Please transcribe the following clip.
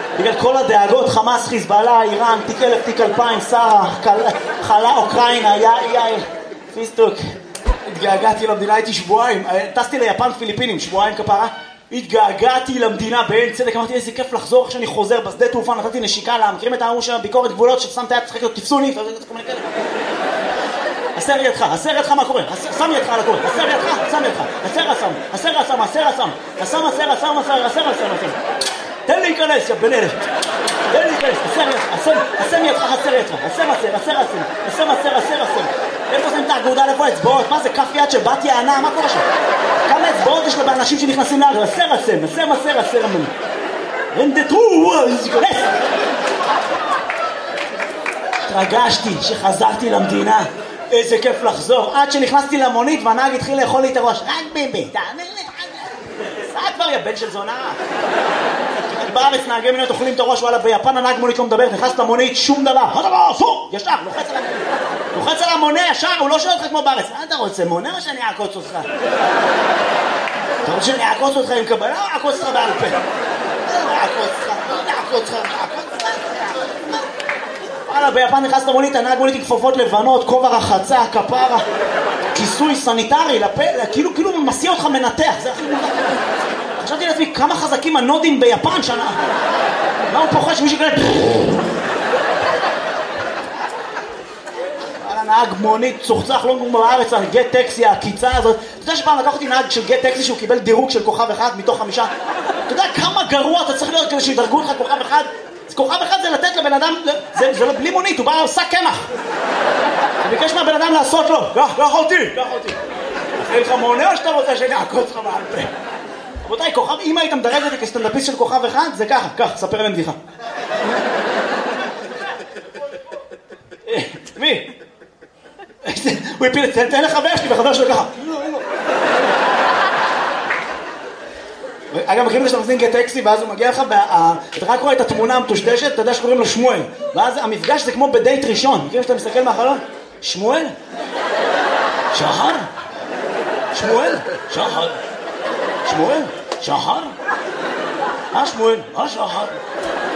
בגלל כל הדאגות, חמאס, חיזבאללה, איראן, תיק 1000, תיק 2000, שרה, חלה, אוקראינה, יאיר, פיסטוק. התגעגעתי למדינה, הייתי שבועיים, טסתי ליפן פיליפינים, שבועיים כפרה. התגעגעתי למדינה בעין צדק, אמרתי איזה כיף לחזור כשאני חוזר בשדה תעופה, נתתי נשיקה לה, מכירים את האמור של ביקורת גבולות ששם את היד, צחק לו, תפסוני, הסר ידך, הסר ידך מה קורה, שם ידך על הקורה, הסר ידך, שם ידך, הסר הסם, הסר הסם, הסר הסם, הסם הסר, הסם הסר, הסר הסם, תן להיכנס, יא בן אלף, תן להיכנס, הסם ידך, הסר ידך, הסם הסר, הסר הסם, הסם הסר, הסר הסם, איפה שמים את האגודה, איפה האצבעות, מה זה כף יד של בת יענה, מה קורה שם? כמה אצבעות יש לה באנשים שנכנסים לארץ, הסר הסם, הסם הסר, הסר הסם, רנדטרו, כנס! התרגשתי שחזרתי למדינה, איזה כיף לחזור, עד שנכנסתי למונית והנהג התחיל לאכול לי את הראש, רק ביבי, תאמר לי, סע כבר יא בן של זונה. בארץ נהגי מוניות אוכלים את הראש, וואלה ביפן הנהג מונית לא מדבר, נכנס למונית, שום דבר, אסור, ישר, לוחץ על המונה ישר, הוא לא שואל אותך כמו בארץ, מה אתה רוצה, מונה או שאני אעקוץ אותך? אתה רוצה שאני אעקוץ אותך עם קבלה או אעקוץ אותך בעל פה? אעקוץ אותך. וואלה, ביפן נכנס למונית, הנהג מונית עם כפפות לבנות, כובע רחצה, כפרה, כיסוי סניטרי, לפה, כאילו מסיע אותך מנתח, זה הכי מודע. חשבתי לעצמי, כמה חזקים הנודים ביפן שנה. מה הוא פוחד שמישהו כאלה? וואלה, נהג מונית, צוחצח, לא נגמר בארץ, גט טקסי, הקיצה הזאת. אתה יודע שפעם לקח אותי נהג של גט טקסי שהוא קיבל דירוג של כוכב אחד מתוך 5? אתה יודע כמה גרוע אתה צריך להיות כדי שידרגו לך כוכב אחד? כוכב אחד זה לתת לבן אדם, זה לא בלי מונית, הוא בא עושה קמח. הוא ביקש מהבן אדם לעשות לו, קח אותי. אין לך מונה או שאתה רוצה שאני אעקוץ לך בעל פה? רבותיי, כוכב, אם היית מדרג אותי כסטנדאפיסט של כוכב אחד, זה ככה, ספר להם בדיחה. מי? הוא הפיל, תן לחבר שלי, וחבר שלו ככה. אגב, מכירים שאתה מזמין גט טקסי, ואז הוא מגיע לך, אתה רק רואה את התמונה המטושטשת, אתה יודע שקוראים לו שמואל. ואז המפגש זה כמו בדייט ראשון. מכירים שאתה מסתכל מהחלון? שמואל? שחר? שמואל? שחר? שמואל? שחר? שמואל? שחר?